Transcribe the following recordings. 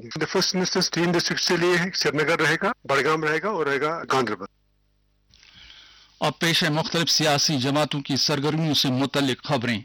گی. First instance 3 district کے لیے ہے، سری نگر رہے گا، بڑگام رہے گا اور رہے گا گاندربل. اب پیش ہے مختلف سیاسی جماعتوں کی سرگرمیوں سے متعلق خبریں.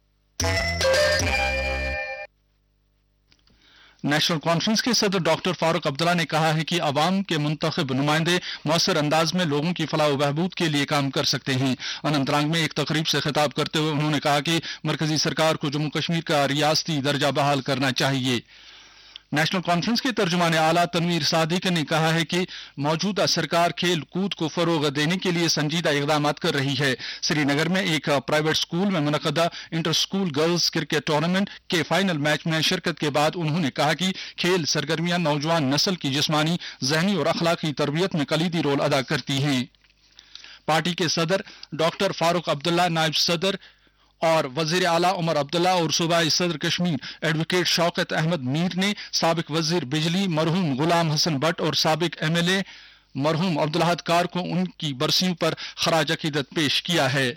نیشنل کانفرنس کے صدر ڈاکٹر فاروق عبداللہ نے کہا ہے کہ عوام کے منتخب نمائندے مؤثر انداز میں لوگوں کی فلاح و بہبود کے لیے کام کر سکتے ہیں. اننت ناگ میں ایک تقریب سے خطاب کرتے ہوئے انہوں نے کہا کہ مرکزی سرکار کو جموں کشمیر کا ریاستی درجہ بحال کرنا چاہیے. نیشنل کانفرنس کے ترجمان اعلیٰ تنویر صادق نے کہا ہے کہ موجودہ سرکار کھیل کود کو فروغ دینے کے لیے سنجیدہ اقدامات کر رہی ہے. سری نگر میں ایک پرائیویٹ اسکول میں منعقدہ inter school girls cricket tournament کے فائنل میچ میں شرکت کے بعد انہوں نے کہا کہ کھیل سرگرمیاں نوجوان نسل کی جسمانی، ذہنی اور اخلاقی تربیت میں کلیدی رول ادا کرتی ہیں. پارٹی کے صدر ڈاکٹر فاروق عبداللہ، نائب صدر اور وزیر اعلیٰ عمر عبداللہ اور صوبائی صدر کشمیر ایڈوکیٹ شوکت احمد میر نے سابق وزیر بجلی مرحوم غلام حسن بٹ اور سابق ایم ایل اے مرحوم عبدالحد کار کو ان کی برسیوں پر خراج عقیدت پیش کیا ہے.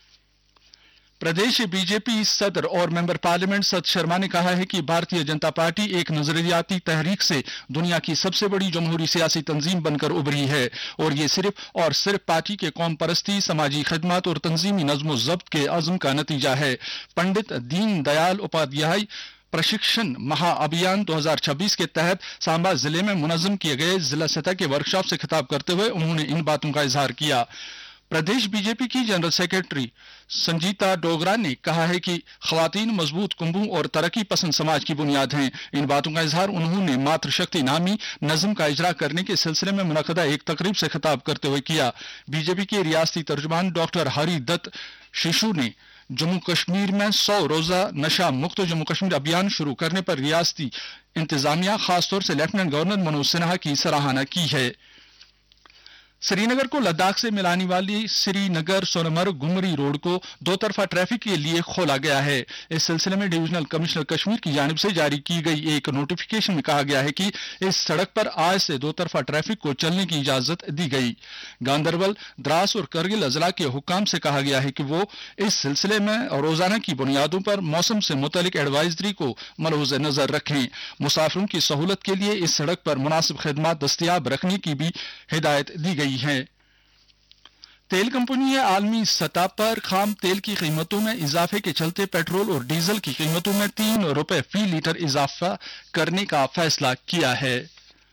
پردیش بی جے پی صدر اور ممبر پارلیمنٹ ست شرما نے کہا ہے کہ بھارتیہ جنتا پارٹی ایک نظریاتی تحریک سے دنیا کی سب سے بڑی جمہوری سیاسی تنظیم بن کر ابھری ہے اور یہ صرف پارٹی کے قوم پرستی، سماجی خدمات اور تنظیمی نظم و ضبط کے عزم کا نتیجہ ہے. پنڈت دین دیال اپادھیائے پرشکشن مہا ابھیان 2026 کے تحت سامبا ضلع میں منظم کیے گئے ضلع سطح کے ورکشاپ سے خطاب کرتے ہوئے انہوں نے ان باتوں کا اظہار کیا. پردیش بی جے پی کی جنرل سیکرٹری سنجیتا ڈوگرا نے کہا ہے کہ خواتین مضبوط کنبوں اور ترقی پسند سماج کی بنیاد ہیں. ان باتوں کا اظہار انہوں نے ماتر شکتی نامی نظم کا اجرا کرنے کے سلسلے میں منعقدہ ایک تقریب سے خطاب کرتے ہوئے کیا. بی جے پی کے ریاستی ترجمان ڈاکٹر ہری دت شیشو نے جموں کشمیر میں 100 روزہ نشہ مکت جموں کشمیر ابھیان شروع کرنے پر ریاستی انتظامیہ، خاص طور سے لیفٹیننٹ گورنر منوج سنہا کی سراہنا کی ہے. سری نگر کو لداخ سے ملانے والی سری نگر سونمرگ گمری روڈ کو دو طرفہ ٹریفک کے لیے کھولا گیا ہے. اس سلسلے میں ڈویژنل کمشنر کشمیر کی جانب سے جاری کی گئی ایک نوٹیفیکیشن میں کہا گیا ہے کہ اس سڑک پر آج سے دو طرفہ ٹریفک کو چلنے کی اجازت دی گئی. گاندربل، دراس اور کرگل اضلاع کے حکام سے کہا گیا ہے کہ وہ اس سلسلے میں روزانہ کی بنیادوں پر موسم سے متعلق ایڈوائزری کو ملحوظ نظر رکھیں. مسافروں کی سہولت کے لیے اس سڑک پر مناسب خدمات دستیاب رکھنے کی بھی ہدایت دی گئی ہے. تیل کمپنیاں عالمی سطح پر خام تیل کی قیمتوں میں اضافے کے چلتے پیٹرول اور ڈیزل کی قیمتوں میں 3 روپے فی لیٹر اضافہ کرنے کا فیصلہ کیا ہے.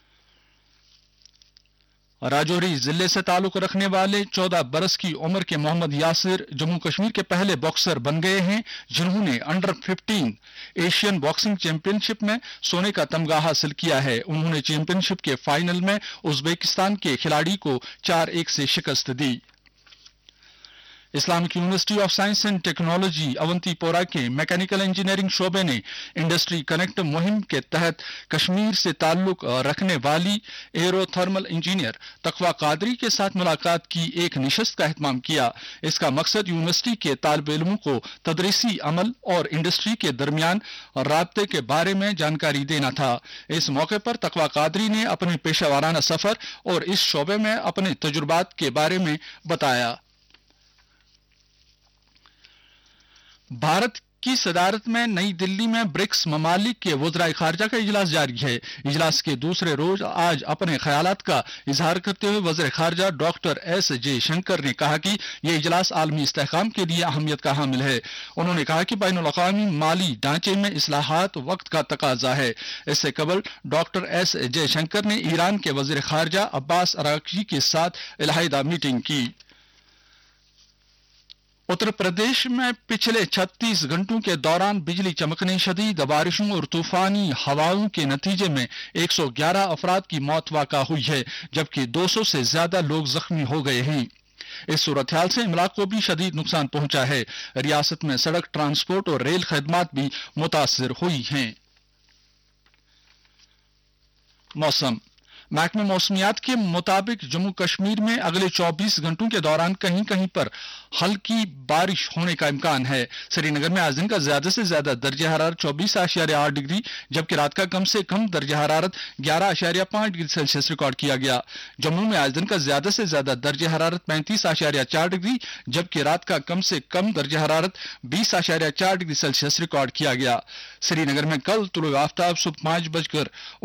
راجوری ضلع سے تعلق رکھنے والے 14 برس کی عمر کے محمد یاسر جموں کشمیر کے پہلے باکسر بن گئے ہیں جنہوں نے انڈر 15 ایشین باکسنگ چیمپئن شپ میں سونے کا تمغہ حاصل کیا ہے. انہوں نے چیمپئن شپ کے فائنل میں ازبکستان کے کھلاڑی کو 4-1 سے شکست دی. Islamic university of science and technology Avanti پورہ کے میکینیکل انجینئرنگ شعبے نے انڈسٹری کنیکٹ مہم کے تحت کشمیر سے تعلق رکھنے والی ایرو تھرمل انجینئر تقویٰ قادری کے ساتھ ملاقات کی ایک نشست کا اہتمام کیا. اس کا مقصد یونیورسٹی کے طالب علموں کو تدریسی عمل اور انڈسٹری کے درمیان رابطے کے بارے میں جانکاری دینا تھا. اس موقع پر تقویٰ قادری نے اپنے پیشہ ورانہ سفر اور اس شعبے میں اپنے تجربات کے بارے میں بتایا. بھارت کی صدارت میں نئی دلی میں برکس ممالک کے وزرائے خارجہ کا اجلاس جاری ہے. اجلاس کے دوسرے روز آج اپنے خیالات کا اظہار کرتے ہوئے وزیر خارجہ ڈاکٹر ایس جے شنکر نے کہا کہ یہ اجلاس عالمی استحکام کے لیے اہمیت کا حامل ہے. انہوں نے کہا کہ بین الاقوامی مالی ڈھانچے میں اصلاحات وقت کا تقاضا ہے. اس سے قبل ڈاکٹر ایس جے شنکر نے ایران کے وزیر خارجہ عباس اراغچی کے ساتھ علیحدہ میٹنگ کی. اتر پردیش میں پچھلے 36 گھنٹوں کے دوران بجلی چمکنے، شدید بارشوں اور طوفانی ہواؤں کے نتیجے میں 111 افراد کی موت واقع ہوئی ہے جبکہ 200 سے زیادہ لوگ زخمی ہو گئے ہیں. اس صورتحال سے املاک کو بھی شدید نقصان پہنچا ہے. ریاست میں سڑک ٹرانسپورٹ اور ریل خدمات بھی متاثر ہوئی ہیں. موسم. محکمہ موسمیات کے مطابق جموں کشمیر میں اگلے 24 گھنٹوں کے دوران کہیں کہیں پر ہلکی بارش ہونے کا امکان ہے. سری نگر میں آج دن کا زیادہ سے زیادہ درجہ حرارت 24.8 ڈگری جبکہ رات کا کم سے کم درجہ حرارت 11.5 ڈگری سیلسیس ریکارڈ کیا گیا. جموں میں آج دن کا زیادہ سے زیادہ درجہ حرارت 35.4 ڈگری جبکہ رات کا کم سے کم درجہ حرارت 20.4 ڈگری سیلسیس ریکارڈ کیا گیا. سری نگر میں کل طلوع آفتاب صبح 5:19